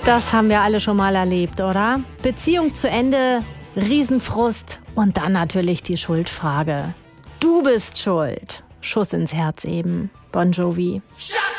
Das haben wir alle schon mal erlebt, oder? Beziehung zu Ende, Riesenfrust und dann natürlich die Schuldfrage. Du bist schuld. Schuss ins Herz eben. Bon Jovi.